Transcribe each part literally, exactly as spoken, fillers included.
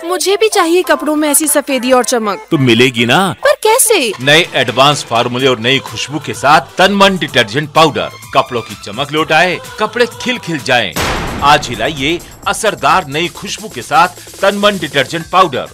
मुझे भी चाहिए कपड़ों में ऐसी सफेदी और चमक। तो मिलेगी ना, पर कैसे? नए एडवांस फार्मूले और नई खुशबू के साथ तनमन डिटर्जेंट पाउडर। कपड़ों की चमक लौट आए, कपड़े खिल खिल जाएं। आज ही लाइए असरदार नई खुशबू के साथ तनमन डिटर्जेंट पाउडर।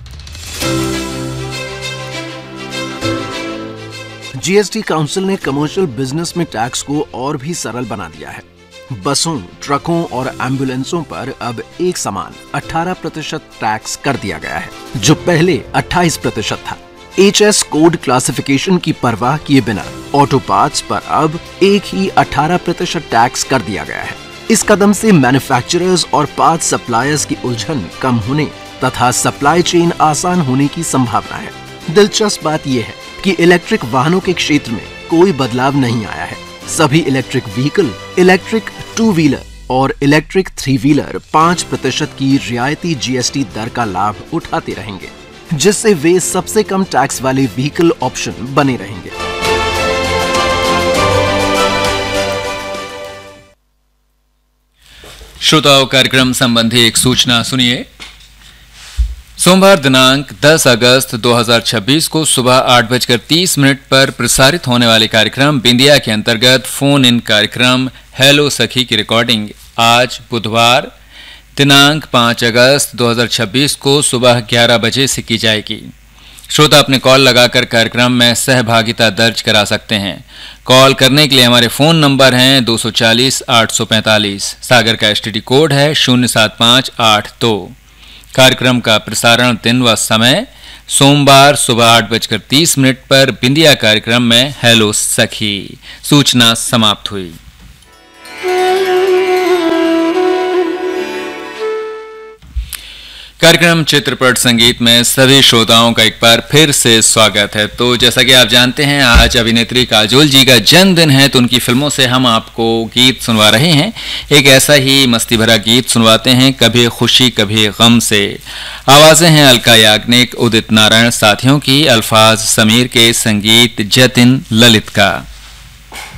जीएसटी काउंसिल ने कमर्शियल बिजनेस में टैक्स को और भी सरल बना दिया है। बसों, ट्रकों और एम्बुलेंसों पर अब एक समान अठारह प्रतिशत टैक्स कर दिया गया है, जो पहले अट्ठाईस प्रतिशत था। एचएस कोड क्लासिफिकेशन की परवाह किए बिना ऑटो पार्ट्स पर अब एक ही अठारह प्रतिशत टैक्स कर दिया गया है। इस कदम से मैन्युफैक्चरर्स और पार्ट्स सप्लायर्स की उलझन कम होने तथा सप्लाई चेन आसान होने की संभावना है। दिलचस्प बात यह है कि इलेक्ट्रिक वाहनों के क्षेत्र में कोई बदलाव नहीं आया है। सभी electric vehicle, electric two wheeler और इलेक्ट्रिक थ्री व्हीलर पाँच प्रतिशत की रियायती जीएसटी दर का लाभ उठाते रहेंगे, जिससे वे सबसे कम टैक्स वाले व्हीकल ऑप्शन बने रहेंगे। श्रोताओं, कार्यक्रम संबंधी एक सूचना सुनिए। सोमवार दिनांक दस अगस्त दो हज़ार छब्बीस को सुबह आठ बजकर तीस मिनट पर प्रसारित होने वाले कार्यक्रम बिंदिया के अंतर्गत फोन इन कार्यक्रम हेलो सखी की रिकॉर्डिंग आज बुधवार दिनांक पाँच अगस्त दो हज़ार छब्बीस को सुबह ग्यारह बजे से की जाएगी। श्रोता अपने कॉल लगाकर कार्यक्रम में सहभागिता दर्ज करा सकते हैं। कॉल करने के लिए हमारे फोन नंबर हैं दो सौ चालीस आठ सौ पैंतालीस, सागर का एसटीडी कोड है शून्य सात पाँच आठ दो। कार्यक्रम का प्रसारण दिन व समय सोमवार सुबह आठ बजकर तीस मिनट पर बिंदिया कार्यक्रम में हेलो सखी। सूचना समाप्त हुई। कार्यक्रम चित्रपट संगीत में सभी श्रोताओं का एक बार फिर से स्वागत है। तो जैसा कि आप जानते हैं, आज अभिनेत्री काजोल जी का जन्मदिन है, तो उनकी फिल्मों से हम आपको गीत सुनवा रहे हैं। एक ऐसा ही मस्ती भरा गीत सुनवाते हैं, कभी खुशी कभी गम से। आवाजें हैं अलका याग्निक, उदित नारायण साथियों की, अल्फाज समीर के, संगीत जतिन ललित का।